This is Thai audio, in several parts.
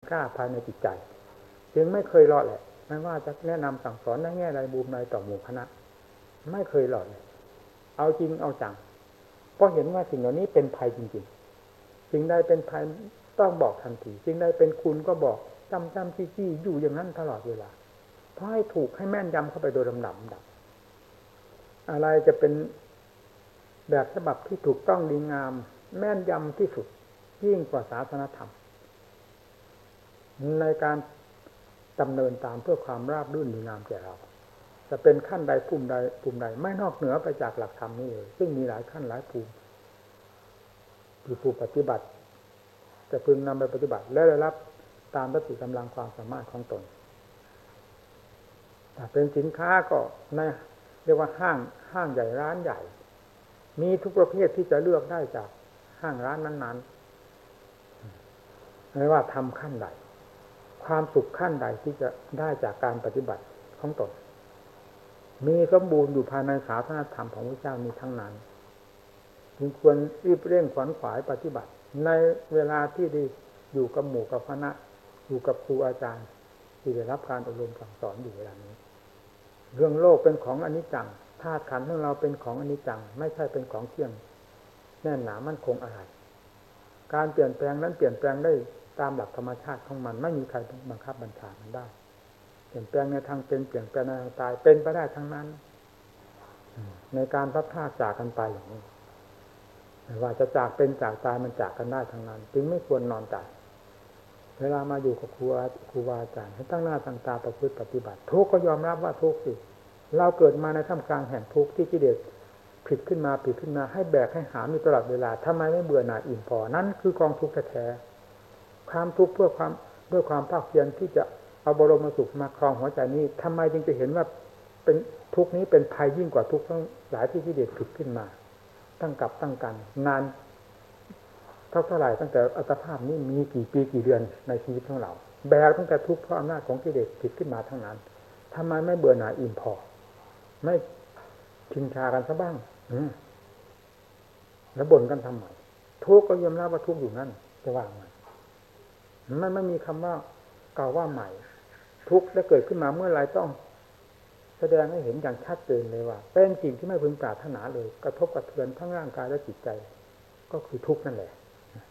กล้าภายในจิตใจจึงไม่เคยหลอดแหละไม่ว่าจะแนะนำสั่งสอนในแง่ใดบูมใดต่อหมู่คณะไม่เคยหลอดเลยเอาจริงเอาจังเพราะเห็นว่าสิ่งเหล่านี้เป็นภัยจริงๆสิ่งใดเป็นภัยต้องบอกทันทีสิ่งใดเป็นคุณก็บอกจำจี้อยู่อย่างนั้นตลอดเวลาเพราะให้ถูกให้แม่นยำเข้าไปโดยลำดับอะไรจะเป็นแบบฉบับที่ถูกต้องดีงามแม่นยำที่สุดยิ่งกว่าศาสนธรรมในการดำเนินตามเพื่อความราบรื่นดีงามแก่เราจะเป็นขั้นใดภูมิใดไม่นอกเหนือไปจากหลักธรรมนี้เลยซึ่งมีหลายขั้นหลายภูมิที่ผู้ปฏิบัติจะพึงนำไปปฏิบัติและได้รับตามสติกำลังความสามารถของตนถ้าเป็นสินค้าก็ในเรียกว่าห้างใหญ่ร้านใหญ่มีทุกประเภทที่จะเลือกได้จากห้างร้านนั้นๆไม่ว่าทำขั้นใดความสุขขั้นใดที่จะได้จากการปฏิบัติของตนมีสมบูรณ์อยู่ภายในศาสนธรรมของพระเจ้ามีทั้งนั้นจึงควรรีบเร่งขวนขวายปฏิบัติในเวลาที่ได้อยู่กับหมู่กับคณะอยู่กับครูอาจารย์ที่ได้รับการอบรมสั่งสอนอยู่เวลานี้เรื่องโลกเป็นของอนิจจังธาตุขันธ์ของเราเป็นของอนิจจังไม่ใช่เป็นของเที่ยงแน่นหนามั่นคงอะไรการเปลี่ยนแปลงนั้นเปลี่ยนแปลงได้ตามหลักธรรมชาติของมันไม่มีใครบังคับบัญชามันได้เปลี่ยนแปลงในทางเป็นเปลี่ยนแปลงในทางตายเป็นไปได้ทั้งนั้นในการพัดพรากจากกันไปอย่างนี้ไม่ว่าจะจากเป็นจากตายมันจากกันได้ทั้งนั้นจึงไม่ควรนอนใจเวลามาอยู่กับครูบาอาจารย์ให้ตั้งหน้าตั้งตาประพฤติปฏิบัติทุกข์ก็ยอมรับว่าทุกข์สิเราเกิดมาในท่ามกลางแห่งทุกข์ที่กิเลสผิดขึ้นมาให้แบกให้หามอยู่ตลอดเวลาทำไมไม่เบื่อหน่ายอิ่มพอนั่นคือกองทุกข์แท้ๆความทุกข์ด้วยความภาคเพียรที่จะเอาบรมสุขมาครองหัวใจนี้ทำไมจึงจะเห็นว่าเป็นทุกข์นี้เป็นภัยยิ่งกว่าทุกข์ทั้งหลายที่กิเลสผิดขึ้นมาตั้งกับตั้งกันนานเท่าไหร่ตั้งแต่อัตภาพนี้มีกี่ปีกี่เดือนในชีวิตของเราแบกตั้งแต่ทุกข์เพราะอำนาจของกิเลสผิดขึ้นมาทั้งนั้นทำไมไม่เบื่อหน่ายอิ่มพอไม่ชินชากันซะบ้างแล้วบ่นกันทำไมทุกข์ก็ยอมรับว่าทุกข์อยู่นั่นจะว่าไงมันไม่มีคำว่าเก่าว่าใหม่ทุกข์ได้เกิดขึ้นมาเมื่อไรต้องแสดงให้เห็นอย่างชัดเจนเลยว่าเป็นสิ่งที่ไม่พึงปรารถนาเลยกระทบกระเทือนทั้งร่างกายและจิตใจก็คือทุกข์นั่นแหละ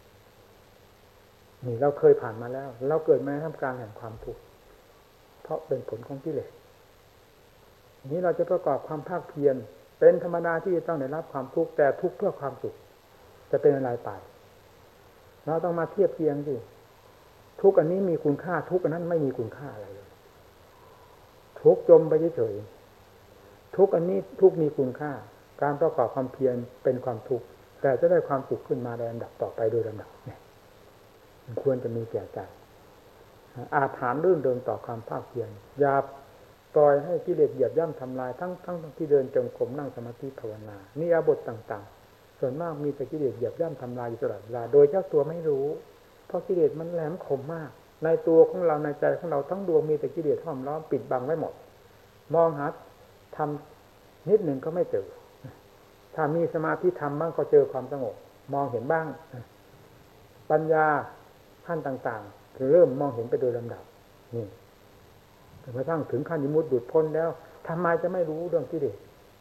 นี่เราเคยผ่านมาแล้วเราเกิดมาท่ามกลางแห่งความทุกข์เพราะเป็นผลของกิเลสนี้เราจะประกอบความภาคเพียรเป็นธรรมดาที่จะต้องได้รับความทุกข์แต่ทุกข์เพื่อความสุขจะเป็นอะไรไปเราต้องมาเทียบเทียงสิทุกข์อันนี้มีคุณค่าทุกข์อันนั้นไม่มีคุณค่าอะไรเลยทุกข์จมไปเฉยๆทุกข์อันนี้ทุกข์มีคุณค่าการประกอบความเพียรเป็นความทุกข์แต่จะได้ความสุขขึ้นมาในลำดับต่อไปโดยลำดับเนี่ยควรจะมีแก่ใจอาถรรพ์รื่นเริงต่อความภาคเพียรอย่าปล่อยให้กิเลสเหยียบย่ำทำลายทั้งที่เดินจงกรมนั่งสมาธิภาวนานี่อาบทต่างๆส่วนมากมีแต่กิเลสเหยียบย่ำทำลายอยู่ตลอดเวลาโดยเจ้าตัวไม่รู้เพราะกิเลสมันแหลมคมมากในตัวของเราในใจของเราทั้งดวงมีแต่กิเลสห้อมล้อมปิดบังไว้หมดมองหาทำนิดหนึ่งก็ไม่เจอถ้ามีสมาธิธรรมบ้างก็เจอความสงบมองเห็นบ้างปัญญาขั้นต่างๆเริ่มมองเห็นไปโดยลำดับนี่จนกระทั่งถึงขั้นวิมุตติหลุดพ้นแล้วทำไมจะไม่รู้เรื่องกิเลส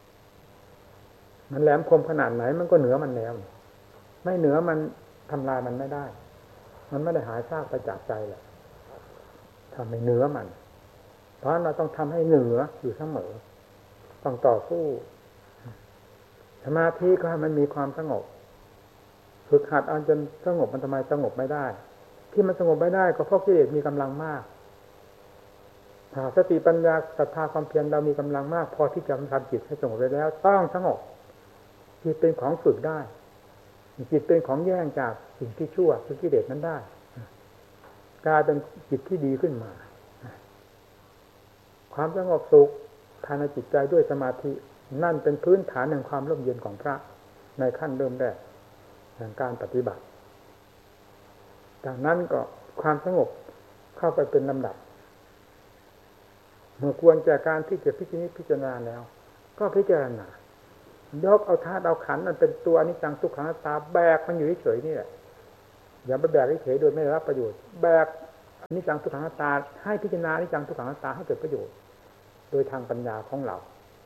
มันแหลมคมขนาดไหนมันก็เหนือมันแล้วไม่เหนือมันทำลายมันไม่ได้มันไม่ได้หายซากไปจากใจแหละทำให้เหนือมันเพราะเราต้องทำให้เหนืออยู่เสมอต้องต่อสู้สมาธิก็ให้มันมีความสงบฝึกหัดจนสงบมันทำไมสงบไม่ได้ที่มันสงบไม่ได้ก็เพราะกิเลสมีกำลังมากถ้าสติปัญญาศรัทธาความเพียรเรามีกำลังมากพอที่จะทำจิตให้สงบไปแล้วต้องสงบจิตเป็นของฝึกได้จิตเป็นของแย่งจากสิ่งที่ชั่วคือกิเลสนั้นได้กลายเป็นจิตที่ดีขึ้นมาความสงบสุขภายในจิตใจด้วยสมาธินั่นเป็นพื้นฐานแห่งความร่มเย็นของพระในขั้นเริ่มแรกแห่งการปฏิบัติจากนั้นก็ความสงบเข้าไปเป็นลำดับเมื่อควรจากการที่จะพิจารณาแล้วก็พิจารณายกเอาธาตุเอาขันธ์มันเป็นตัวอนิจจังทุกขังอนัตตาแบกมันอยู่เฉยๆนี่แหละอย่าไปแบกเฉยๆโดยไม่ได้รับประโยชน์แบกอนิจจังทุกขังอนัตตาให้พิจารณาอนิจจังทุกขังอนัตตาให้เกิดประโยชน์โดยทางปัญญาของเรา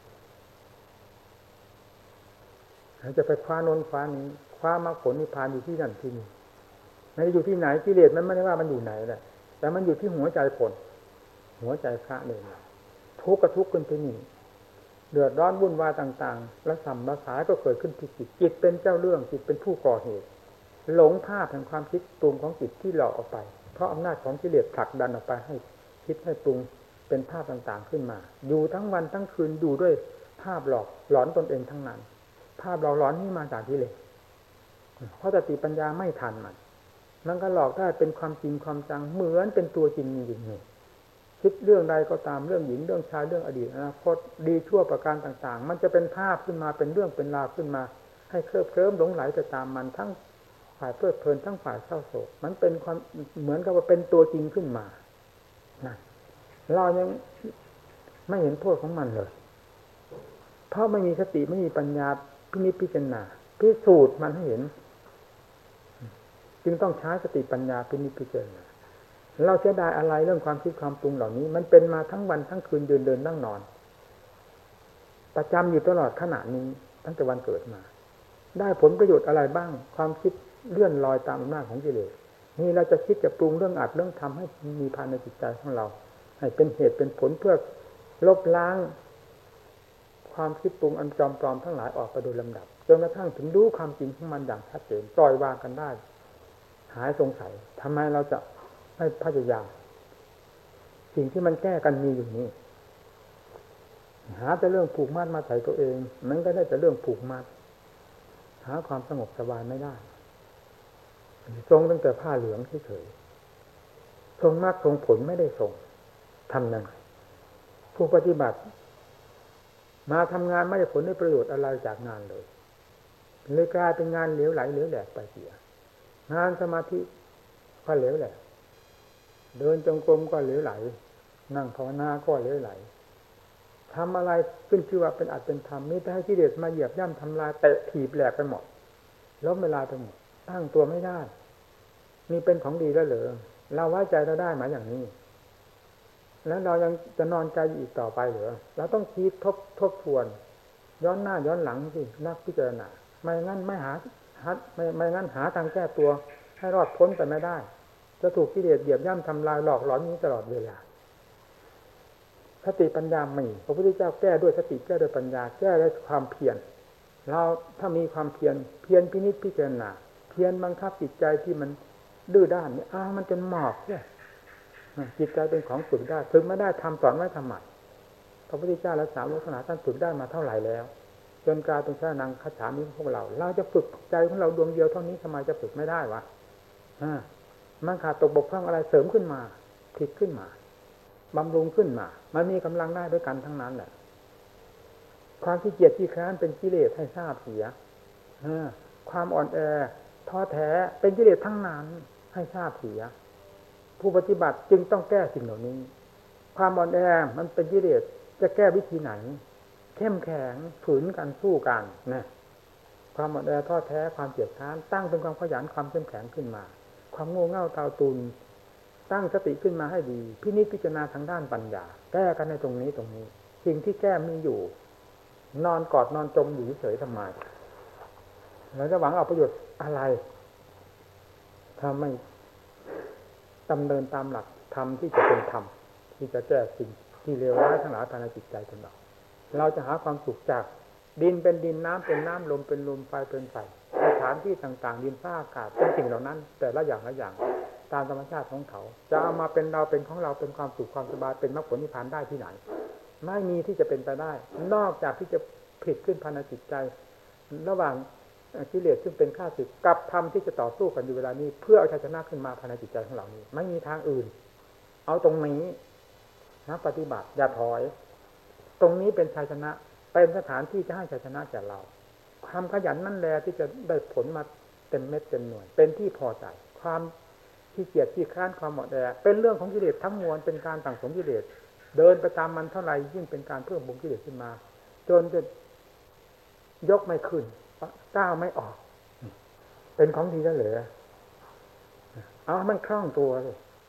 จะไปคว้าโน้นคว้านี้คว้ามรรคผลนิพพานอยู่ที่นั่นที่นี่ไม่ได้อยู่ที่ไหนกิเลสมันไม่ได้ว่ามันอยู่ไหนแหละแต่มันอยู่ที่หัวใจคนหัวใจพระเองทุกข์ก็ทุกข์ขึ้นที่นี่เดือดร้อนวุ่นวายต่างๆและสัมมาสายก็เกิดขึ้นที่จิตจิตเป็นเจ้าเรื่องจิตเป็นผู้ก่อเหตุหลงภาพแห่งความคิดปรุงของจิตที่หลอกออกไปเพราะอำนาจของกิเลสผลักดันออกไปให้คิดให้ปรุงเป็นภาพต่างๆขึ้นมาอยู่ทั้งวันทั้งคืนอยู่ด้วยภาพหลอกหลอนตนเองทั้งนั้นภาพหลอกหลอนนี้มาจากกิเลสเพราะสติปัญญาไม่ทันมันก็หลอกได้เป็นความจริงความจังเหมือนเป็นตัวจริงจริงคิดเรื่องใดก็ตามเรื่องหญิงเรื่องชายเรื่องอดีตอนาคตดีชั่วประการต่างๆมันจะเป็นภาพขึ้นมาเป็นเรื่องเป็นราวขึ้นมาให้เคลิ้มหลงไหลไปตามมันทั้งฝ่ายเพลิดเพลินทั้งฝ่ายเศร้าโศกมันเป็นความเหมือนกับว่าเป็นตัวจริงขึ้นมานะเรายังไม่เห็นโทษของมันเลยเพราะไม่มีสติไม่มีปัญญาพินิจพิจารณาพิสูจน์มันให้เห็นจึงต้องใช้สติปัญญาพินิจพิจารณาเราเสียดายอะไรเรื่องความคิดความปรุงเหล่านี้มันเป็นมาทั้งวันทั้งคืนเดินนั่งนอนประจำอยู่ตลอดขณะนี้ตั้งแต่วันเกิดมาได้ผลประโยชน์อะไรบ้างความคิดเลื่อนลอยตามอำนาจของกิเลสนี่เราจะคิดจะปรุงเรื่องอัดเรื่องทำให้มีภายในจิตใจของเราให้เป็นเหตุเป็นผลเพื่อลบล้างความคิดปรุงอันจอมปลอมทั้งหลายออกไปโดยลำดับจนกระทั่งถึงรู้ความจริงของมันอย่างชัดเจนปล่อยวางกันได้หายสงสัยทำไมเราจะไม่พยายามสิ่งที่มันแก้กันมีอยู่นี่หาแต่เรื่องผูกมัดมาใส่ตัวเองมันก็ได้แต่เรื่องผูกมัดหาความสงบสบายไม่ได้ทรงตั้งแต่ผ้าเหลืองเฉยๆทรงมรรคทรงผลไม่ได้ทรงทำยังไงผู้ปฏิบัติมาทำงานไม่ได้ผลได้ประโยชน์อะไรจากงานเลยกลายเป็นงานเหลวไหลเหลวแหลกไปเสียงานสมาธิก็เหลวแหลกเดินจงกรมก็เหลวไหลนั่งภาวนาก็เหลวไหลทำอะไรขึ้นชื่อว่าเป็นอัตเป็นธรรมนี่แต่ให้กิเลสมาเหยียบย่ำทำลายเตะถีบแหลกไปหมดล้มเวลาไปหมดตั้งตัวไม่ได้นี่เป็นของดีแล้วเหรอเราไว้ใจเราได้ไหมอย่างนี้แล้วเรายังจะนอนใจอีกต่อไปเหรอเราต้องคิดทบทวนย้อนหน้าย้อนหลังสินักพิจารณาไม่งั้นไม่งั้นหาทางแก้ตัวให้รอดพ้นไปไม่ได้จะถูกกิเลสเหยียบย่ำทำลายหลอกหลอนนี้ตลอดเวลาสติปัญญามีพระพุทธเจ้าแก้ด้วยสติแก้ด้วยปัญญาแก้ด้วยความเพียรเราถ้ามีความเพียรพินิจพิจารณาเพียรบังคับจิตใจที่มันดื้อด้านนี่มันจนหมอบเนี่ยจิตใจเป็นของฝึกได้ฝึกไม่ได้ทำสอนไว้ทำไมพระพุทธเจ้าและสาวกท่านฝึกได้มาเท่าไหร่แล้วจนกลายเป็นพระนังคาถานี้พวกเราจะฝึกใจของเราดวงเดียวเท่านี้ทำไมจะฝึกไม่ได้วะมันขาดตกบกพร่องอะไรเสริมขึ้นมาผิดขึ้นมาบำรุงขึ้นมามันมีกำลังได้ด้วยกันทั้งนั้นแหละความขี้เกียจขี้คร้านเป็นกิเลสให้ทราบเสียความอ่อนแอท้อแท้เป็นกิเลสทั้งนั้นให้ทราบเสียผู้ปฏิบัติจึงต้องแก้สิ่งเหล่านี้ความอ่อนแอมันเป็นกิเลสจะแก้วิธีไหนเข้มแข็งฝืนกันสู้กันนะความอ่อนแอท้อแท้ความเกียจคร้านตั้งเป็นความขยันความเข้มแข็งขึ้นมาความโง่เง่าเตาตุนตั้งสติขึ้นมาให้ดีพินิจพิจารณาทางด้านปัญญาแก้กันในตรงนี้สิ่งที่แก้มีอยู่นอนกอดนอนจมอยู่เฉยๆทำไมเราจะหวังเอาประโยชน์อะไรถ้าไม่ดำเนินตามหลักธรรมที่จะเป็นธรรมที่จะแก้สิ่งที่เลวร้ายทั้งหลายภายในจิตใจของเราจะหาความสุขจากดินเป็นดินน้ำเป็นน้ำลมเป็นลมไฟเป็นไฟสถานที่ต่างๆดินฟ้าอากาศเป็นสิ่งเหล่านั้นแต่ละอย่างตามธรรมชาติของเขาจะเอามาเป็นเราเป็นของเราเป็นความสุขความสบายเป็นมรรคผลนิพพานได้ที่ไหนไม่มีที่จะเป็นไปได้นอกจากที่จะผลิตขึ้นภายในจิตใจระหว่างกิเลสซึ่งเป็นข้าศึกกับธรรมที่จะต่อสู้กันอยู่เวลานี้เพื่อเอาชัยชนะขึ้นมาภายในจิตใจของเรานี้ไม่มีทางอื่นเอาตรงนี้นักปฏิบัติอย่าถอยตรงนี้เป็นชัยชนะเป็นสถานที่จะให้ชัยชนะแก่เราความขยันนั่นแหละที่จะได้ผลมาเต็มเม็ดเต็มหน่วยเป็นที่พอใจความขี้เกียจขี้คร้านความหมดแดดเป็นเรื่องของกิเลสทั้งมวลเป็นการสั่งสมกิเลสเดินไปตามมันเท่าไหร่ยิ่งเป็นการเพิ่มบุญกิเลสขึ้นมาจนจะยกไม่ขึ้นก้าวไม่ออกเป็นของดีแล้วเหรอเอามันคล่องตัวเลย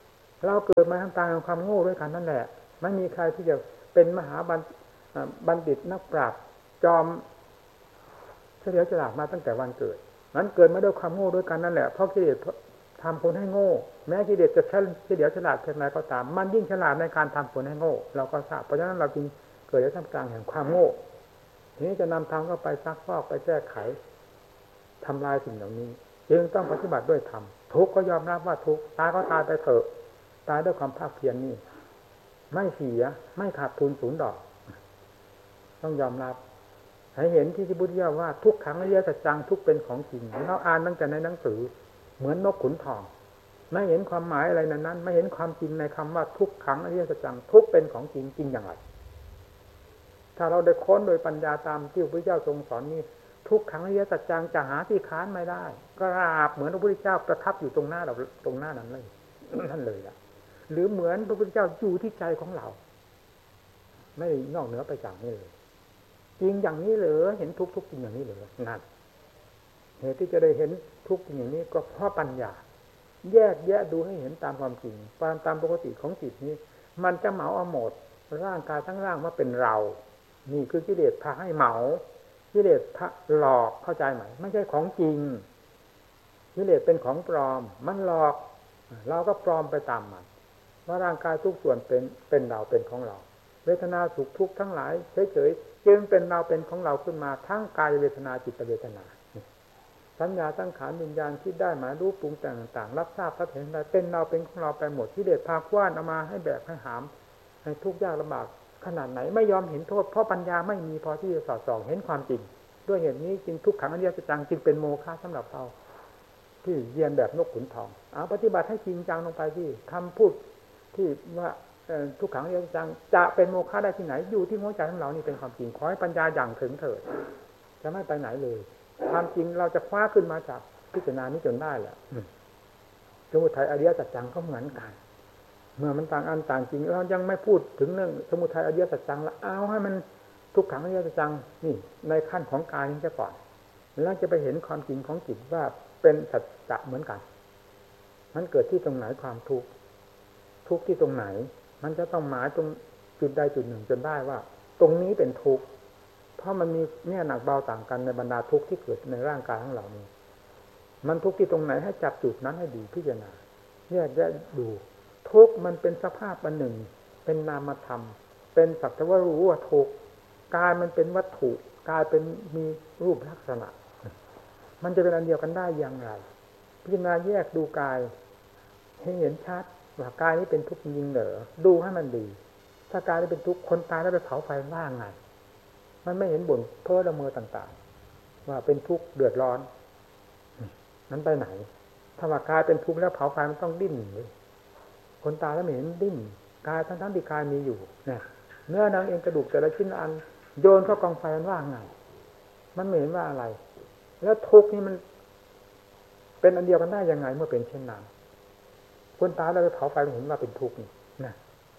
เราเกิดมาทำตามความโง่ด้วยกันนั่นแหละไม่มีใครที่จะเป็นมหาบัณฑิตนักปราชญ์จอมเฉลียวฉลาดมาตั้งแต่วันเกิดนั้นเกิดมาด้วยความโง่ด้วยกันนั่นแหละเพราะกิเลสทำคนให้โง่แม้กิเลสจะเฉลียวฉลาดเพียงไรก็ตามมันยิ่งฉลาดในการทำคนให้โง่เราก็ทราบเพราะฉะนั้นเราจึงเกิดในท่ามกลางแห่งความโง่ทีนี้จะนำทางเข้าไปซักฟอกไปแก้ไขทำลายสิ่งเหล่านี้จึงต้องปฏิบัติด้วยธรรมทุกข์ก็ยอมรับว่าทุกข์ตายก็ตายไปเถอะตายด้วยความภาคเพียรนี่ไม่เสียไม่ขาดทุนศูนย์ดอกต้องยอมรับให้เห็นที่พุทธเจ้าว่าทุกขังอริยสัจจังทุกเป็นของจริงเราอ่านตั้งแต่ในหนังสือเหมือนนกขุนทองไม่เห็นความหมายอะไรนั้นไม่เห็นความจริงในคำว่าทุกขังอริยสัจจังทุกเป็นของจริงจริงอย่างไรถ้าเราได้ค้นโดยปัญญาตามที่พระพุทธเจ้าทรงสอนนี้ทุกขังอริยสัจจังจะหาที่ค้านไม่ได้ก็ราบเหมือนพระพุทธเจ้าประทับอยู่ตรงหน้าเราตรงหน้านั้นเลยนั่นเลยล่ะหรือเหมือนพระพุทธเจ้าอยู่ที่ใจของเราไม่นอกเหนือไปจากนี้เลยจริงอย่างนี้เหรอเห็นทุกจริงอย่างนี้เหรอนั่นเหตุที่จะได้เห็นทุกจริงอย่างนี้ก็เพราะปัญญาแยกแยะดูให้เห็นตามความจริงตามปกติของจิตนี้มันจะเหมาเอาหมดร่างกายทั้งร่างว่าเป็นเรานี่คือกิเลสพาให้เหมากิเลสพาหลอกเข้าใจไหมไม่ใช่ของจริงกิเลสเป็นของปลอมมันหลอกเราก็ปลอมไปตามมันว่าร่างกายทุกส่วนเป็นเราเป็นของเราเวทนาสุขทุกข์ทั้งหลายเฉยๆจึงเป็นเราเป็นของเราขึ้นมาทั้งกายเวทนาจิตเวทนาสัญญาตั้งขานวิญญาณคิดได้หมายรู้ปรุงแต่งต่างๆรับทราบรับเห็นได้เป็นเราเป็นของเราไปหมดที่เด็ดพาคว้านเอามาให้แบกให้หามให้ทุกข์ยากลำบากขนาดไหนไม่ยอมเห็นโทษเพราะปัญญาไม่มีพอที่จะสอดส่องเห็นความจริงด้วยเหตุนี้จึงทุกขังอริยสัจจังจึงเป็นโมฆะสำหรับเราที่เรียนแบบนกขุนทองเอาปฏิบัติให้จริงจังลงไปที่คำพูดที่ว่าทุกขังอริยสัจจังจะเป็นโมฆะได้ที่ไหนอยู่ที่หัวใจของเรานี่เป็นความจริงขอให้ปัญญาอย่างถึงเถิดจะไม่ไปไหนเลยความจริงเราจะคว้าขึ้นมาจากพิจารณานี้จนได้แหละสมุทัยอริยสัจจังก็เหมือนกันเมื่อมันต่างอันต่างจริงเรายังไม่พูดถึงเรื่องสมุทัยอริยสัจจังแล้วเอาให้มันทุกขังอริยสัจจังนี่ในขั้นของกายนี้จะก่อนแล้วจะไปเห็นความจริงของจิตว่าเป็นสัจจะเหมือนกันมันเกิดที่ตรงไหนความทุกข์ที่ตรงไหนมันจะต้องหมายตรงจุดใดจุดหนึ่งจนได้ว่าตรงนี้เป็นทุกข์เพราะมันมีเนี่ยหนักเบาต่างกันในบรรดาทุกข์ที่เกิดในร่างกายของเรานี้มันทุกข์ที่ตรงไหนให้จับจุดนั้นให้ดีพิจารณาแยกแยะดูทุกข์มันเป็นสภาพอันหนึ่งเป็นนามธรรมเป็นสักแต่ว่ารู้ว่าทุกข์กายมันเป็นวัตถุกายเป็นมีรูปลักษณะมันจะเป็นอันเดียวกันได้อย่างไรพิจารณาแยกดูกายให้เห็นชัดว่ากายนี้เป็นทุกข์จริงเหรอดูให้มันดีถ้ากายนี้เป็นทุกข์คนตายแล้วไปเผาไฟว่าไงมันไม่เห็นบ่นเพ้อละเมอต่างๆว่าเป็นทุกข์เดือดร้อนนั้นไปไหนถ้าว่ากายเป็นทุกข์แล้วเผาไฟมันต้องดิ้นเลยคนตายแล้วไม่เห็นดิ้นกายทั้งที่กายมีอยู่เนี่ยเนื้อหนังเอ็นกระดูกแต่ละชิ้นอันโยนเข้ากองไฟมันว่าไงมันไม่เห็นว่าอะไรแล้วทุกข์นี่มันเป็นอันเดียวกันได้ยังไงเมื่อเป็นเช่นนั้นคนตายแล้วไปเผาไฟมันเห็นว่าเป็นทุกข์นะ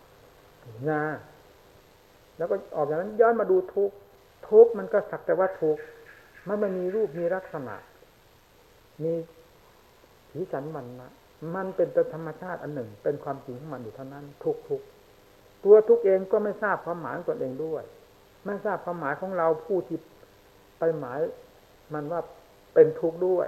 แล้วก็ออกจากนั้นย้อนมาดูทุกข์มันก็สักแต่ว่าทุกข์มันไม่มีรูปมีลักษณะมีสีสันมันเป็นธรรมชาติอันหนึ่งเป็นความจริงของมันอยู่เท่านั้นทุกข์ตัวทุกข์เองก็ไม่ทราบความหมายของตนเองด้วยไม่ทราบความหมายของเราผู้ที่ไปหมายมันว่าเป็นทุกข์ด้วย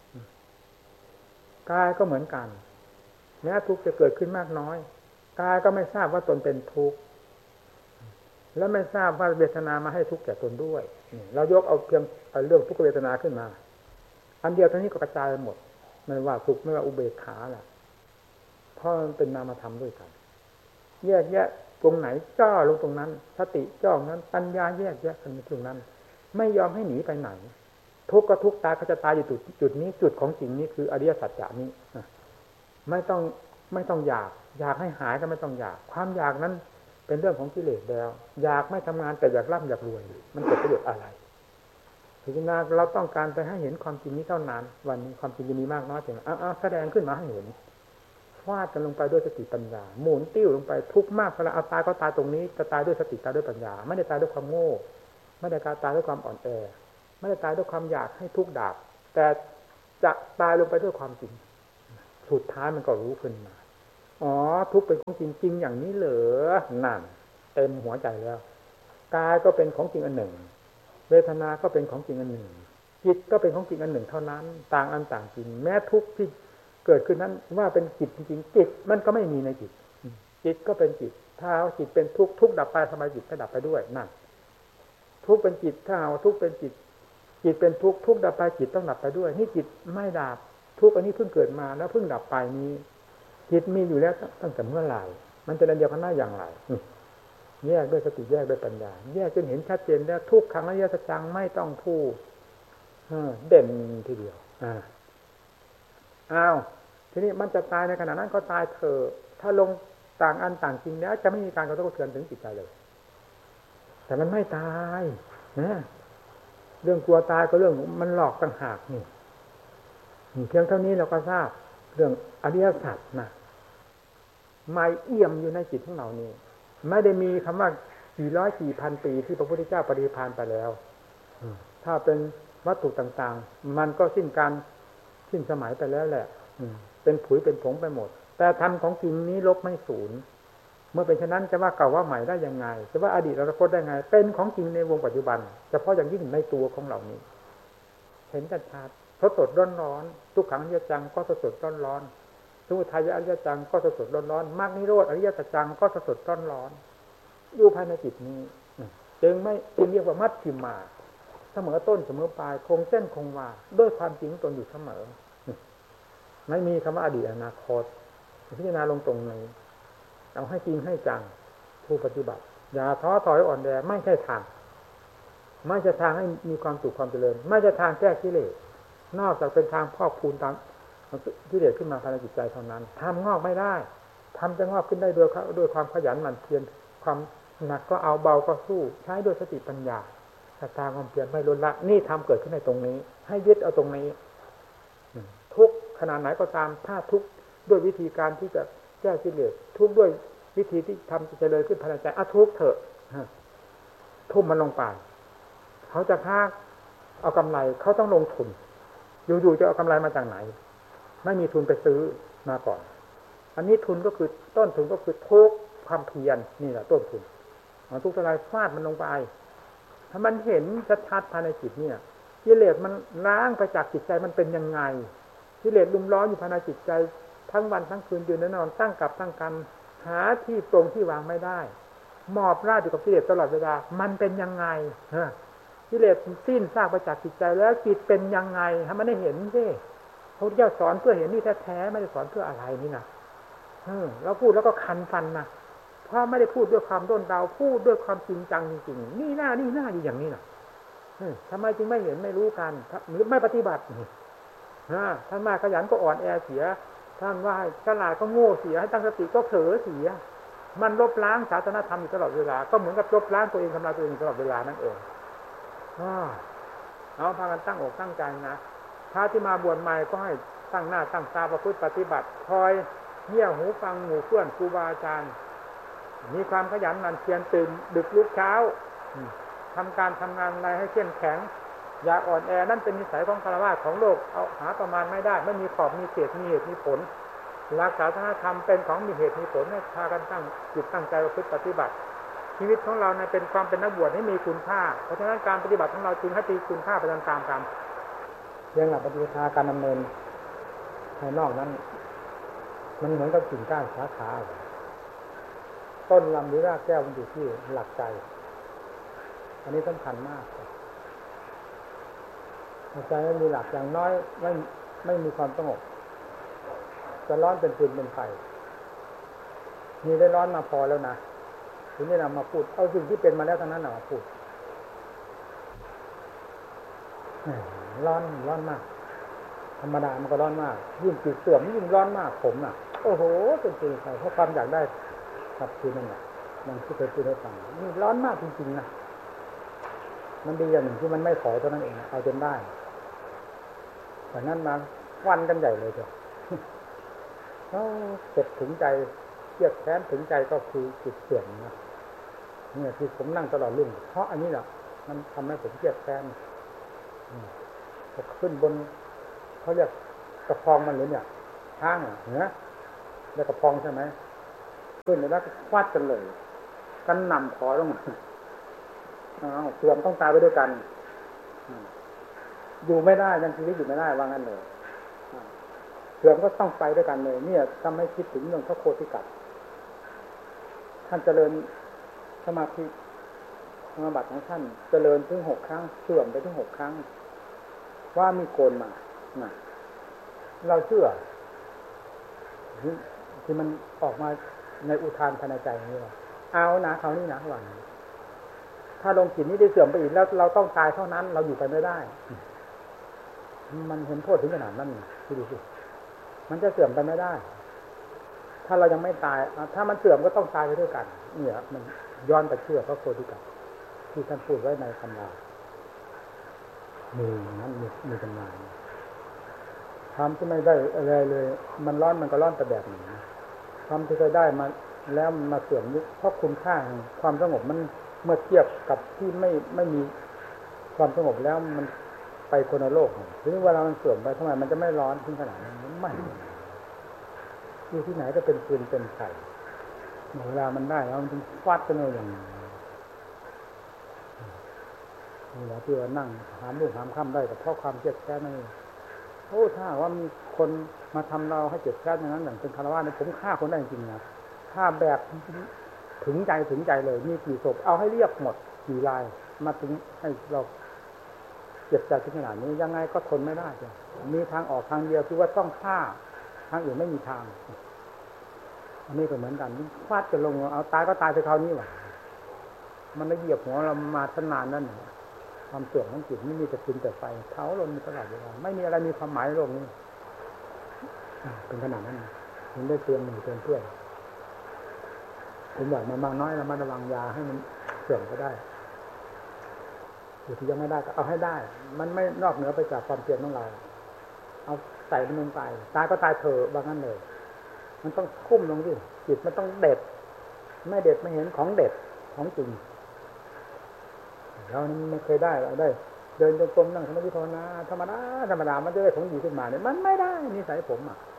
กายก็เหมือนกันแม้ทุกข์จะเกิดขึ้นมากน้อยกายก็ไม่ทราบว่าตนเป็นทุกข์และไม่ทราบว่าเวทนามาให้ทุกข์แก่ตนด้วยเรายกเอาเพียงเรื่องทุกขเวทนาขึ้นมาอันเดียวเท่านี้ก็กระจายหมดไม่ว่าสุขไม่ว่าอุเบกขาแหละเพราะมันเป็นนามธรรมด้วยกันแยกแยะตรงไหนจ้อลงตรงนั้นสติจ้องนั้นปัญญาแยกแยะกันตรงนั้นไม่ยอมให้หนีไปไหนทุกข์ก็ทุกข์ตายก็จะตายอยู่จุดนี้จุดของจริงนี้คืออริยสัจจานี้ไม่ต้องอยากให้หายก็ไม่ต้องอยากความอยากนั้นเป็นเรื่องของกิเลสแล้วอยากไม่ทำงานแต่อยากร่ำอยากรวยมันเกิดประโยชน์อะไรพิจารณาเราต้องการไปให้เห็นความจริงนี้เท่านั้นวันนี้ความจริงจะมีมากน้อยเพียงไรแสดงขึ้นมาให้เห็นฟาดกันลงไปด้วยสติปัญญาหมุนติ้วลงไปทุกข์มากเวลาตายก็ตายตรงนี้จะตายด้วยสติตายด้วยปัญญาไม่ได้ตายด้วยความโง่ไม่ได้ตายด้วยความอ่อนแอไม่ได้ตายด้วยความอยากให้ทุกข์ดับแต่จะตายลงไปด้วยความจริงสุดท้ายมันก็รู้ขึ้นมาอ๋อทุกข์เป็นของจริงจริงอย่างนี้เหรอนั่นเต็มหัวใจแล้วกายก็เป็นของจริงอันหนึ่งเวทนาก็เป็นของจริงอันหนึ่งจิตก็เป็นของจริงอันหนึ่งเท่านั้นต่างอันต่างจริงแม้ทุกข์ที่เกิดขึ้นนั้นว่าเป็นจิตจริงๆจิตมันก็ไม่มีในจิตจิตก็เป็นจิตถ้าเอาจิตเป็นทุกข์ทุกข์ดับไปทำไมจิตไม่ดับไปด้วยนั่นทุกข์เป็นจิตถ้าเอาทุกข์เป็นจิตจิตเป็นทุกข์ทุกข์ดับไปจิตต้องดับไปด้วยนี่จิตไม่ดับทุกข์อันนี้เพิ่งเกิดมาแล้วเพิ่งดับไปนี้จิตมีอยู่แล้วตั้งแต่เมื่อไหร่มันจะเดียวกันได้อย่างไรแยกด้วยสติแยกด้วยปัญญาแยกจนเห็นชัดเจนแล้วทุกขังอริยสัจจังไม่ต้องพูดเด่นทีเดียวอ้าวทีนี้มันจะตายในขณะนั้นก็ตายเถอะถ้าลงต่างอันต่างจริงแล้วจะไม่มีการกระทบกระเทือนถึงจิตใจเลยแต่มันไม่ตายนะเรื่องกลัวตายก็เรื่องมันหลอกต่างหากนี่เพียงเท่านี้เราก็ทราบเรื่องอริยสัจนะไม่เอี่ยมอยู่ในจิตของเรานี่ไม่ได้มีคำว่ากี่ร้อยกี่พันปีที่พระพุทธเจ้าปรินิพพานไปแล้วถ้าเป็นวัตถุต่างๆมันก็สิ้นสมัยไปแล้วแหละเป็นผุยเป็นผงไปหมดแต่ธรรมของจริงนี้ลบไม่สูญเมื่อเป็นเช่นนั้นจะว่าเก่าว่าใหม่ได้ยังไงจะว่าอดีตอนาคตได้ไงเป็นของจริงในวงปัจจุบันเฉพาะอย่างยิ่งในตัวของเรานี้เห็นชัดๆสดๆร้อนๆทุกขังอนิจจังก็สดๆร้อนๆสมุทัยอริยจังก็สดๆร้อนๆมรรคนิโรธอริยสัจจังก็สดๆร้อนๆอยู่ภายในจิตนี้จึงเรียกว่ามัชฌิมาเสมอต้นเสมอปลายคงเส้นคงวาด้วยความจริงตนอยู่เสมอไม่มีคำว่าอดีตอนาคตพิจารณาลงตรงนี้เอาให้จริงให้จังผู้ปฏิบัติอย่าท้อถอยอ่อนแอไม่ใช่ทางไม่ใช่ทางให้มีความสุขความเจริญไม่ใช่ทางแก้กิเลสนอกจากเป็นทางพอกพูนตามกิเลสขึ้นมาภายในจิตใจเท่านั้นทำงอกไม่ได้ทำจะงอกขึ้นได้ด้วยความขยันหมั่นเพียรความหนักก็เอาเบาก็สู้ใช้ด้วยสติปัญญาศรัทธาความเพียรไม่ลดละนี่ทำเกิดขึ้นในตรงนี้ให้ยึดเอาตรงนี้ทุกขนาดไหนก็ตามถ้าทุกด้วยวิธีการที่จะแก้กิเลสทุกด้วยวิธีที่ทำจะเจริญขึ้นภายในใจทุกเถอะทุ่มมันลงไปเขาจะค้าเอากำไรเขาต้องลงทุนอยู่ๆจะเอากำไรมาจากไหนไม่มีทุนไปซื้อมาก่อนอันนี้ทุนก็คือต้นทุนก็คือทุกความเพียรนี่แหละต้นทุนเอาทุกอะไรฟาดมันลงไปถ้ามันเห็นชัดๆภายในจิตเนี่ยกิเลสมันล้างไปจากจิตใจมันเป็นยังไงกิเลสลุ่มล้อมอยู่ภายในจิตใจทั้งวันทั้งคืนยืนนอนตั้งกับตั้งกันหาที่ตรงที่วางไม่ได้หมอบราบอยู่กับกิเลสตลอดเวลามันเป็นยังไงกิเลสสิ้นซากไปจากจิตใจแล้วจิตเป็นยังไงให้มันได้เห็นสิพระพุทธเจ้าสอนเพื่อเห็นนี่แท้ๆไม่ได้สอนเพื่ออะไรนี่นะเราพูดแล้วก็คันฟันนะเพราะไม่ได้พูดด้วยความด้นเดาพูดด้วยความจริงจังจริงๆนี่หน้าอยู่อย่างนี้นะทำไมจึงไม่เห็นไม่รู้กันหรือไม่ปฏิบัติท่านมาขยันก็อ่อนแอเสียท่านว่าฉลาดก็โง่เสียให้ตั้งสติก็เผลอเสียมันลบล้างศาสนธรรมอยู่ตลอดเวลาก็เหมือนกับลบล้างตัวเองทำลายตัวเองตลอดเวลานั่นเองเอาพากันตั้งอกตั้งใจนะพระที่มาบวชใหม่ก็ให้ตั้งหน้าตั้งตาประพฤติปฏิบัติคอยเงี่ยหูฟังหมู่เพื่อนครูบาอาจารย์มีความขยันหมั่นเพียรตื่นดึกลุกเช้าทำการทำงานอะไรให้เข้มแข็งอย่าอ่อนแอนั่นเป็นนิสัยของฆราวาสของโลกเอาหาประมาณไม่ได้ไม่มีขอบมีเขตมีเหตุมีผลหลักศาสนธรรมเป็นของมีเหตุมีผลให้พากันตั้งจิตตั้งใจประพฤติปฏิบัติชีวิตของเราในเป็นความเป็นนักบวชให้มีคุณค่าเพราะฉะนั้นการปฏิบัติของเราจึงให้มีคุณค่าไปตามกันเรื่องหลักปฏิบัติการดำเนินภายนอกนั้นมันเหมือนกับกิ่งก้านสาขาต้นลำหรือรากแก้วมันอยู่ที่หลักใจอันนี้สำคัญมากใจไม่มีหลักอย่างน้อยไม่มีความสงบจะร้อนเป็นฟืนเป็นไฟมีได้ร้อนมาพอแล้วนะถึงได้นำมาพูดเอาสิ่งที่เป็นมาแล้วทั้งนั้นมาพูดร้อนมากธรรมดามันก็ร้อนมากยิ่งจิตเสื่อมยิ่งร้อนมากผมน่ะโอ้โหเป็นจริงใช่เพราะความอยากได้กับคืนนั่นแหละมันที่เคยพูดให้ฟังนี่ร้อนมากจริงๆนะมันดีอย่างหนึ่งที่มันไม่ขอเท่านั้นเองเอาจนได้แต่นั้นมาวันกันใหญ่เลยเถอะเจ็บถึงใจเครียดแค้นถึงใจก็คือจิตเสื่อมนะเนี่ยที่ผมนั่งตลอดรุ่งเพราะอันนี้แหละมันทำให้ผมเครียดแค้นขึ้นบนเขาเรียกกระพองมันหรือเนี่ยช้างเหรอแล้วก็พองใช่ไหมขึ้นแล้วก็ฟาดกันเลยกันนำคอลงมาเสื่อมต้องตายไปด้วยกันอยู่ไม่ได้ยังชีวิตอยู่ไม่ได้ว่างั้นเลยเสื่อมก็ต้องไปด้วยกันเลยเนี่ยทำให้คิดถึงเรื่องพระโคติกัดท่านเจริญสมาธิสมาบัติของท่านเจริญถึง6 ครั้งเสื่อมไปถึง6 ครั้งว่ามีโกนมาเราเชื่อที่มันออกมาในอุทานภายในใจนี่ว่าเอานะคราวนี้นะว่าถ้าลงจิตนี้ได้เสื่อมไปอีกแล้วเราต้องตายเท่านั้นเราอยู่ไปไม่ได้มันเห็นโทษถึงขนาดนั้นดูสิมันจะเสื่อมไปไม่ได้ถ้าเรายังไม่ตายถ้ามันเสื่อมก็ต้องตายไปด้วยกันเนี่ยมันย้อนไปเชื่อพระโพธิสัตว์ที่ท่านพูดไว้ในตำรามีนั้นมีตำราทำที่ไม่ได้อะไรเลยมันร้อนมันก็ร้อนแต่แบบนี้ทำที่เคยได้มาแล้วมาเสื่อมนี้เพราะคุณค่าของความสงบมันเมื่อเทียบกับที่ไม่มีความสงบแล้วมันไปคนละโลกทีนี้เวลามันเสื่อมไปทำไมมันจะไม่ร้อนถึงขนาดนั้นไม่อยู่ที่ไหนก็เป็นปืนเป็นไข่เวลามันได้แล้วมันถึงฟาดกันเลยอย่างนี้เวลาที่ว่านั่งหามลูกหามค่ำได้แต่เพราะความเจ็บแค้นนั่นเองโอ้ถ้าว่ามีคนมาทำเราให้เจ็บแค้นอย่างนั้นอย่างเป็นคารวะเนี่ยผมฆ่าคนได้จริงๆนะถ้าแบบถึงใจเลยมีกี่ศพเอาให้เรียบหมดกี่รายมาถึงให้เราเจ็บใจถึงขนาดนี้ยังไงก็ทนไม่ได้จ้ะมีทางออกทางเดียวคือว่าต้องฆ่าทางอื่นไม่มีทางอันนี้ก็เหมือนกันฟาดจะลงเอาตายก็ตายไปคราวนี้ว่ะมันไม่เหยียบหัวเรามาตั้งนานนั่นความเสื่อมของจิตไม่มีแต่คืนแต่ไฟเผาลนตลอดเวลาไม่มีอะไรมีความหมายในโลกนี้เป็นขนาดนั้นมันได้เตือนหนึ่งเตือนเพื่อนผมบอกมามากน้อยแล้วมันระวังยาให้มันเสื่อมก็ได้อยู่ที่ยังไม่ได้ก็เอาให้ได้มันไม่นอกเหนือไปจากความเพียรของเราเอาใส่มันลงไปตายก็ตายเถอะบางนั้นเลยมันต้องคุ้มลงดิจิตมันต้องเด็ดไม่เด็ดไม่เห็นของเด็ดของจริงเราไม่เคยได้เราได้เดินจงกรมนั่งสมาธิภาวนาธรรมดามันจะได้ของดีขึ้นมาเนี่ยมันไม่ได้นิสัยผม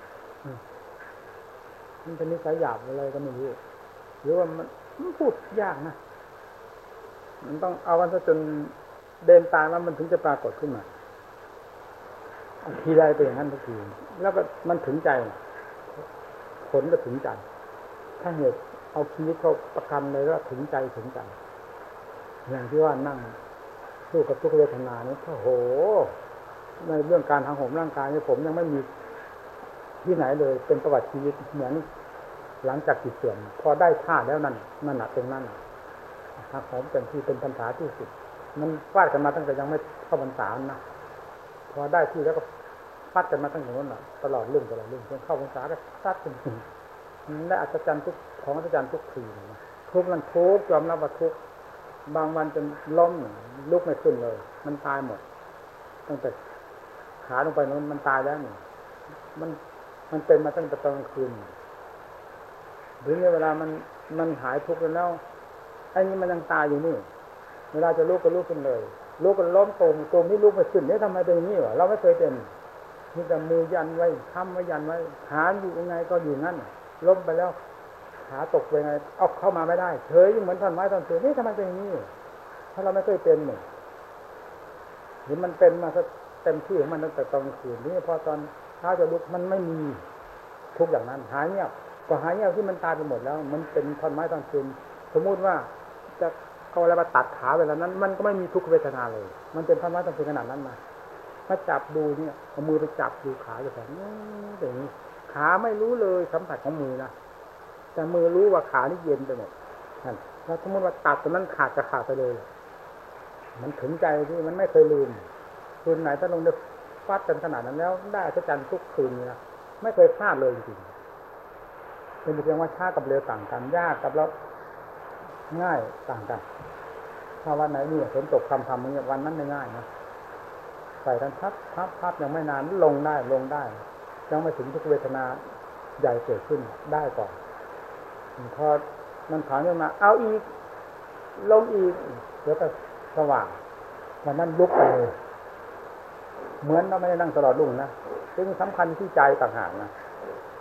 มันเป็นนิสัยหยาบอะไรก็ไม่รู้หรือว่ามันพูดยากนะมันต้องเอาวันซะจนเดินตายมันถึงจะปรากฏขึ้นมาทีใดเป็นอย่างนั้นทุกทีแล้วก็มันถึงใจผลก็ถึงใจถ้าเหตุเอาชีวิตเขาประกันเลยว่าถึงใจอย่างที่ว่านั่งสู้กับทุกเวทนาเนี่ยโอ้โหในเรื่องการทางโหมร่างกายเนี่ยผมยังไม่มีที่ไหนเลยเป็นประวัติชีวิตเหมือนหลังจากจิตเสื่อมพอได้ท่าแล้วนั่นตรงนั้นทางโหมเป็นที่เป็นพรรษาที่สุดมันฟาดกันมาตั้งแต่ยังไม่เข้าพรรษานะพอได้ที่แล้วก็ฟาดกันมาตั้งแต่นั้นตลอดเรื่องจนเข้าพรรษาก็ฟาดกันและอัศจรรย์ทุกของอัศจรรย์ทุกทีนะทุกนั้นทุกยอมรับว่าทุกบางวันจนล้มลุกไม่ขึ้นเลยมันตายหมดตั้งแต่ขาลงไปนั้นมันตายแล้วเนี่ยมันเป็นมาตั้งแต่ตอนกลางคืนหรือเวลามันหายทุกข์แล้วไอ้นี่มันยังตายอยู่นี่เวลาจะลุกก็ลุกขึ้นเลยลุกก็ล้มตรงนี่ลุกไม่ขึ้นเนี่ยทำไมเป็นอย่างนี้วะเราไม่เคยเป็นมีแต่มือยันไว้ค้ำไว้ยันไว้ขาอยู่ยังไงก็อยู่งั้นล้มไปแล้วขาตกไปไงเอาเข้ามาไม่ได้เฉยเหมือนท่อนไม้ท่อนสูงนี่ทำไมเป็นอย่างนี้ถ้าเราไม่เคยเป็นเนี่ยเห็นมันเป็นมาเต็มที่ของมันตั้งแต่ตอนกลางคืนนี่พอตอนเช้าจะลุกมันไม่มีทุกอย่างนั้นหายเงียบก็หายเงียบที่มันตายไปหมดแล้วมันเป็นท่อนไม้ท่อนสูงสมมุติว่าจะเอาอะไรมาตัดขาเวลานั้นมันก็ไม่มีทุกขเวทนาเลยมันเป็นท่อนไม้ท่อนสูงขนาดนั้นมาถ้าจับดูเนี่ยเอามือไปจับดูขาจะแบบนี้อย่างนี้ขาไม่รู้เลยสัมผัสของมือนะแต่มือรู้ว่าขานี่เย็นไปหมดนั่นแล้วสมมติว่าตัดตรงนั้นขาดจะขาดไปเลยมันถึงใจที่มันไม่เคยลืมคืนไหนถ้าลงได้ฟาดกันขนาดนั้นแล้วได้อัศจรรย์ทุกคืนนี่นะไม่เคยพลาดเลยจริงๆเป็นเพียงว่าช้ากับเร็วต่างกันยากกับแล้วง่ายต่างกันถ้าวันไหนนี่ฝนตกทำอย่างเงี้ยวันนั้นไม่ง่ายนะใส่กันพับยังไม่นานลงได้ยังไม่ถึงทุกเวทนาใหญ่เกิดขึ้นได้ก่อนพอมันถอนขึ้นมาเอาอีกลงอีกเดี๋ยวก็สว่างวันนั้นลุกไปเลยเหมือนเราไม่ได้นั่งตลอดรุ่งนะซึ่งสำคัญที่ใจต่างหากนะ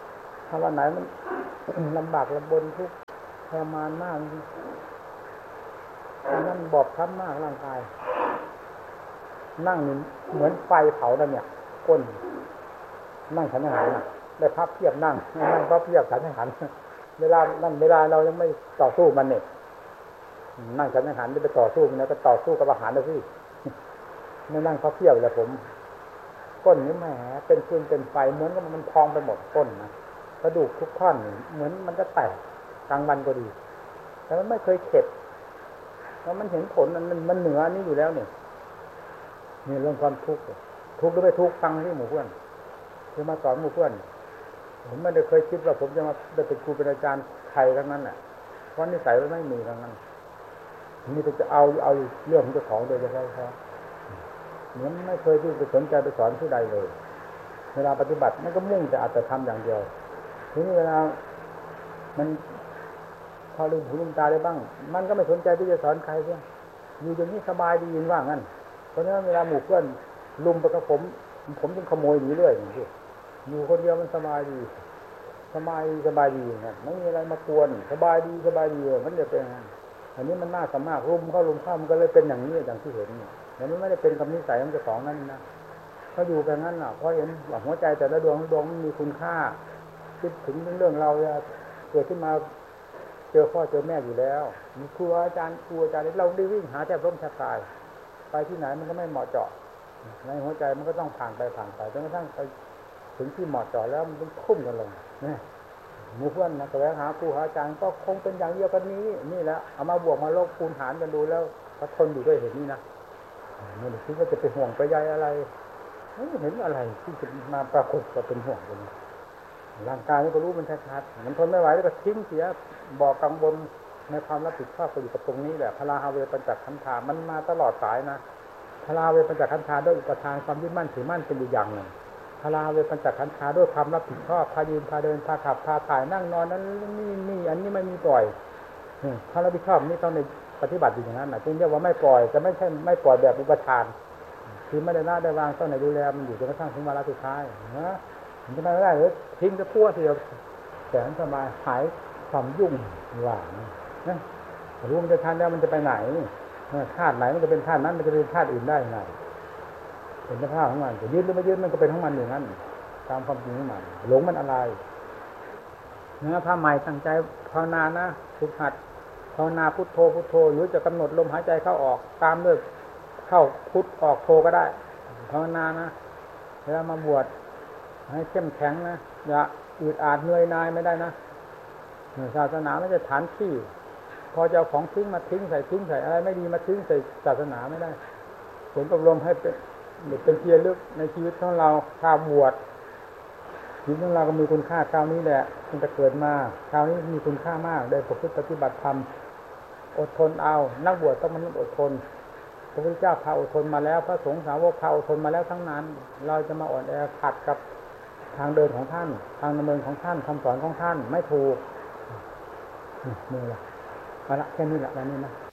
ถ้าวันไหนมัน ลำบากลำบนทุกข์ทรมานมากตอนนั้นบอบช้ำมากร่างกายนั่งนี่เหมือนไฟเผาแล้วเนี่ยก้นนั่งฉันอาหารน่ะได้พับเพียบนั่งพับเพียบฉันอาหารเวลาเรายังไม่ต่อสู้มันเนี่ยนั่งฉันอาหารไม่ไปต่อสู้มันแล้วก็ต่อสู้กับอาหารเลยสิไม่นั่งพับเพียบเลยผมก้นนี่แหมเป็นฟืนเป็นไฟเหมือนกับมันพองไปหมดก้นนะกระดูกทุกท่อนเหมือนมันจะแตกกลางวันก็ดีแต่มันไม่เคยเข็ดแล้วมันเห็นผลมันเหนือนี่อยู่แล้วเนี่ยนี่เรื่องความทุกข์ทุกข์หรือไม่ทุกข์ฟังที่หมู่เพื่อนคือมาสอนหมู่เพื่อนผมไม่ได้เคยคิดว่าผมจะมาได้เป็นครูเป็นอาจารย์ใครทั้งนั้นแหละเพราะนิสัยมันไม่มีทั้งนั้นนี่จะเอาเรื่องของเจ้าของโดยเฉพาะเหมือนไม่เคยที่จะสนใจไปสอนผู้ใดเลยเวลาปฏิบัติมันก็มุ่งแต่อัตธรรมอย่างเดียวทีนี้เวลามันพอลืมหูลืมตาได้บ้างมันก็ไม่สนใจที่จะสอนใครเพื่อนอยู่อย่างนี้สบายดียินว่างั้นเพราะฉะนั้นเวลาหมู่เพื่อนลุมไปกับผมจึงขโมยหนีเรื่อยอยู่คนเดียวมันสบายดีนะไม่มีอะไรมากวนสบายดีมันจะเป็นอย่างนั้นอันนี้มันน่าสมากรุมเข้ามันก็เลยเป็นอย่างนี้อย่างที่เห็นเนี่ยแต่มันไม่ได้เป็นกับนิสัยของเจ้าของนั่นนะเขาอยู่แบบนั้นน่ะเพราะเห็นว่าหัวใจแต่ละดวงมันมีคุณค่าคิดถึงเรื่องเราเกิดขึ้นมาเจอพ่อเจอแม่อยู่แล้วมีครูอาจารย์เราได้วิ่งหาแทบล้มแทบตายไปที่ไหนมันก็ไม่เหมาะเจาะในหัวใจมันก็ต้องผ่านไปจนกระทั่งไปถึงที่เหมาะเจาะแล้วมันต้องทุ่มกันลงนี่หมู่เพื่อนนะแสวงหาครูหาอาจารย์ก็คงเป็นอย่างเดียวกันนี่แหละเอามาบวกมาลบคูณหารกันดูแล้วก็ทนอยู่ด้วยเหตุนี้นะไม่ได้คิดว่าจะไปห่วงไปใยอะไรไม่เห็นอะไรที่จะมาปรากฏว่าเป็นห่วงกันร่างกายมันก็รู้มันชัดๆมันทนไม่ไหวแล้วก็ทิ้งเสียบอกกังวลในความรับผิดชอบก็อยู่กับตรงนี้แหละพลาฮาเวปัญจขันธามันมาตลอดสายนะพลาเวปัญจขันธาด้วยอุปทานความยึดมั่นถือมั่นเป็นอยู่อย่างหนึ่งพลาเวปัญจขันธาด้วยความรับผิดชอบพายืนพาเดินพาขับพาถ่ายนั่งนอนนั้นนี่อันนี้ไม่มีปล่อยความรับผิดชอบนี่ต้องในปฏิบัติอย่างนั้นจึงเรียกว่าไม่ปล่อยแต่ไม่ใช่ไม่ปล่อยแบบอุปทานคือไม่ได้ละได้วางต้องในดูแลมันอยู่จนกระทั่งถึงวาระสุดท้ายนะมันจะไม่ได้หรือทิ้งจะพั่วทีเดียวแสนสบายหายความยุ่งว่างนะรู้มันจะทานแล้วมันจะไปไหนธาตุไหนมันจะเป็นธาตุนั้นมันจะเป็นธาตุอื่นได้ไงเป็นสภาพของมันจะยืดหรือไม่ยืดมันก็เป็นของมันอย่างนั้นตามความจริงของมันหลงมันอะไรเนื้อผ้าใหม่ตั้งใจภาวนานะฝึกหัดภาวนาพุทโธหรือจะกำหนดลมหายใจเข้าออกตามด้วยเข้าพุทออกโธก็ได้ภาวนานะเวลามาบวชให้เข้มแข็งนะอย่าอืดอาดเหนื่อยนายไม่ได้นะศาสนาไม่ใช่ฐานที่พอจะเอาของทิ้งมาทิ้งใส่อะไรไม่ดีมาทิ้งใส่ศาสนาไม่ได้ผลอบรมให้เป็นเพียรลึกในชีวิตของเราข้าวบวชชีวิตของเราก็มีคุณค่าคราวนี้แหละมันจะเกิดมาคราวนี้มีคุณค่ามากได้ประพฤติปฏิบัติธรรมอดทนเอานักบวชต้องมนุษย์อดทนพระพุทธเจ้าพาอดทนมาแล้วพระสงฆ์สาวกพาอดทนมาแล้วทั้งนั้นเราจะมาอ่อนแอขัดกับทางเดินของท่านทางดำเนินของท่านคำสอนของท่านไม่ถูกนี่แหละเอาละแค่นี้แหละวันนี้นะ